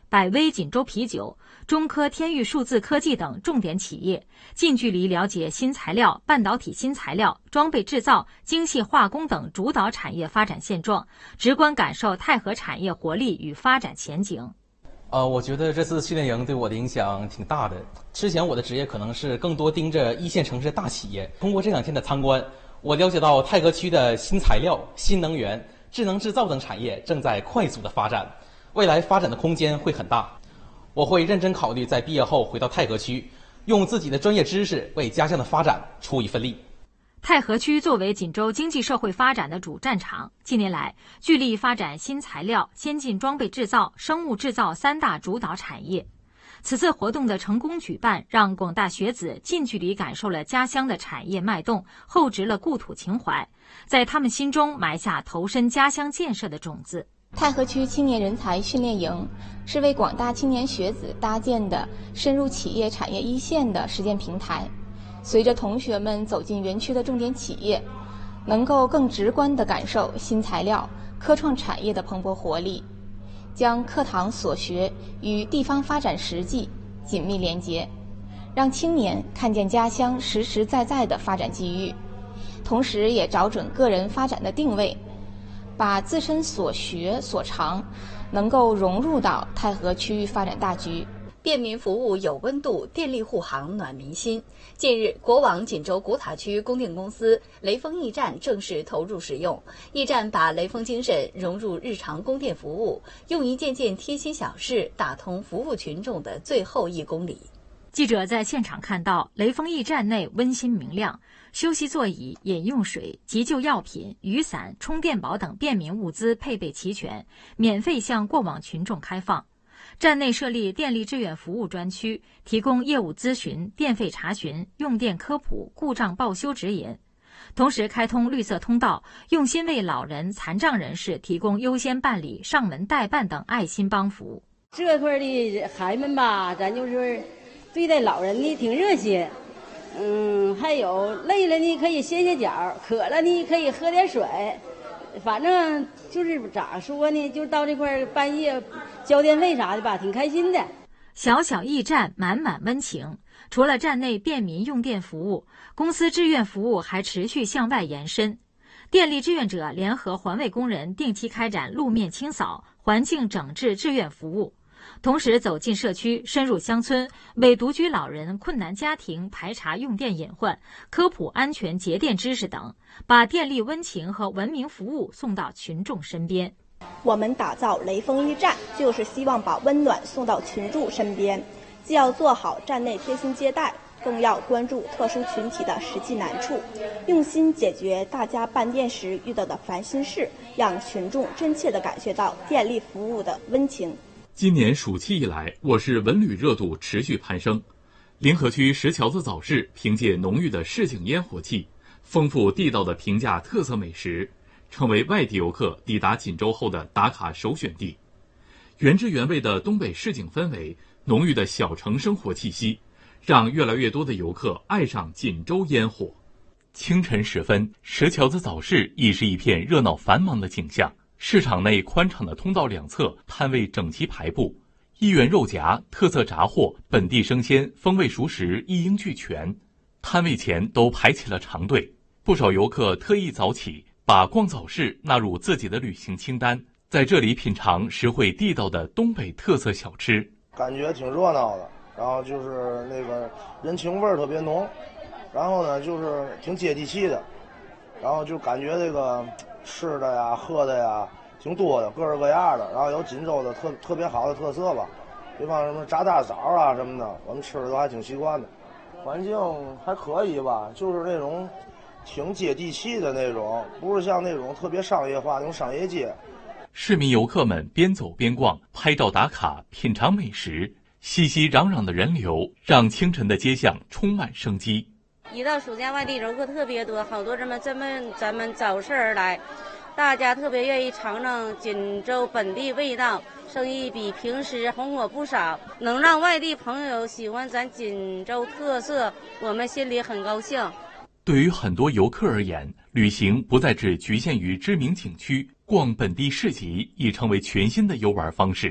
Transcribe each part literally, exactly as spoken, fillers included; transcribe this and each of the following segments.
百威锦州啤酒、中科天域数字科技等重点企业，近距离了解新材料、半导体新材料、装备制造、精细化工等主导产业发展现状，直观感受太和产业活力与发展前景。 呃，我觉得这次训练营对我的影响挺大的。之前我的职业可能是更多盯着一线城市的大企业，通过这两天的参观，我了解到太和区的新材料、新能源、智能制造等产业正在快速的发展，未来发展的空间会很大。我会认真考虑在毕业后回到太和区，用自己的专业知识为家乡的发展出一份力。 太和区作为锦州经济社会发展的主战场，近年来聚力发展新材料、先进装备制造、生物制造三大主导产业。此次活动的成功举办，让广大学子近距离感受了家乡的产业脉动，厚植了故土情怀，在他们心中埋下投身家乡建设的种子。 太和区青年人才训练营是为广大青年学子搭建的深入企业产业一线的实践平台。随着同学们走进园区的重点企业，能够更直观地感受新材料、科创产业的蓬勃活力，将课堂所学与地方发展实际紧密连结，让青年看见家乡实实在在的发展机遇，同时也找准个人发展的定位，把自身所学所长能够融入到太和区域发展大局。 便民服务有温度，电力护航暖民心。近日，国网锦州古塔区供电公司雷锋驿站正式投入使用。驿站把雷锋精神融入日常供电服务，用一件件贴心小事打通服务群众的最后一公里。 记者在现场看到，雷锋驿站内温馨明亮，休息座椅、饮用水、急救药品、雨伞、充电宝等便民物资配备齐全，免费向过往群众开放。站内设立电力志愿服务专区，提供业务咨询、电费查询、用电科普、故障报修指引。同时开通绿色通道，用心为老人、残障人士提供优先办理、上门代办等爱心帮扶。 这块的孩子们吧，咱就是对待老人呢挺热心，嗯，还有累了呢可以歇歇脚，渴了呢可以喝点水，反正就是咋说呢，就到这块半夜交电费啥的吧，挺开心的。 小小驿站满满温情，除了站内便民用电服务，公司志愿服务还持续向外延伸。电力志愿者联合环卫工人定期开展路面清扫、环境整治志愿服务，同时走进社区，深入乡村，为独居老人、困难家庭排查用电隐患、科普安全节电知识等，把电力温情和文明服务送到群众身边。 我们打造雷锋驿站，就是希望把温暖送到群众身边，既要做好站内贴心接待，更要关注特殊群体的实际难处，用心解决大家办电时遇到的烦心事，让群众真切地感觉到电力服务的温情。 今年暑期以来，我市文旅热度持续攀升。临河区石桥子早市凭借浓郁的市井烟火气、丰富地道的平价特色美食，成为外地游客抵达锦州后的打卡首选地。原汁原味的东北市井氛围，浓郁的小城生活气息，让越来越多的游客爱上锦州烟火。清晨时分，石桥子早市已是一片热闹繁忙的景象。市场内宽敞的通道两侧，摊位整齐排布，一元肉夹、特色炸货、本地生鲜、风味熟食一应俱全。摊位前都排起了长队，不少游客特意早起，把逛早市纳入自己的旅行清单，在这里品尝实惠地道的东北特色小吃， 感觉挺热闹的，然后就是那个人情味儿特别浓，然后呢就是挺接地气的，然后就感觉这个吃的呀、喝的呀挺多的，各式各样的，然后有锦州的特特别好的特色吧，比方什么炸大枣啊什么的，我们吃的都还挺习惯的。环境还可以吧，就是那种挺接地气的那种，不是像那种特别商业化那种商业街。 市民游客们边走边逛，拍照打卡，品尝美食，熙熙攘攘的人流让清晨的街巷充满生机。 一到暑假，外地游客特别多，好多人们这么咱们早市而来，大家特别愿意尝尝锦州本地味道，生意比平时红火不少，能让外地朋友喜欢咱锦州特色，我们心里很高兴。 对于很多游客而言，旅行不再只局限于知名景区，逛本地市集已成为全新的游玩方式。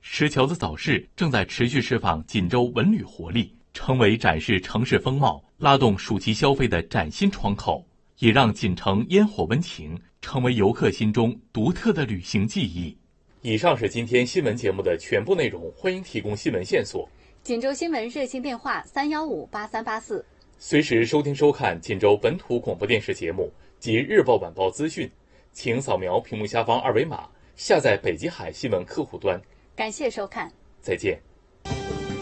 石桥子早市正在持续释放锦州文旅活力，成为展示城市风貌、拉动暑期消费的崭新窗口，也让锦城烟火温情成为游客心中独特的旅行记忆。以上是今天新闻节目的全部内容，欢迎提供新闻线索。 锦州新闻热线电话三幺五八三八四， 随时收听收看锦州本土广播电视节目及日报晚报资讯，请扫描屏幕下方二维码，下载北极海新闻客户端。 感谢收看， 再见。